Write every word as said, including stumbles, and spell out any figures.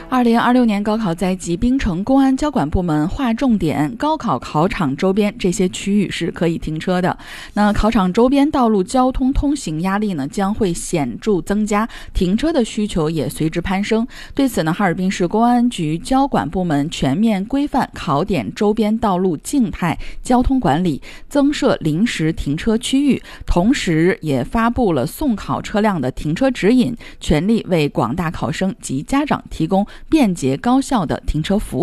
二零二六年高考在即，槟城公安交管部门划重点，高考考场周边这些区域是可以停车的。那考场周边道路交通通行压力呢将会显著增加，停车的需求也随之攀升。对此呢，哈尔滨市公安局交管部门全面规范考点周边道路静态交通管理，增设临时停车区域，同时也发布了送考车辆的停车指引，全力为广大考生及家长提供便捷高效的停车服务。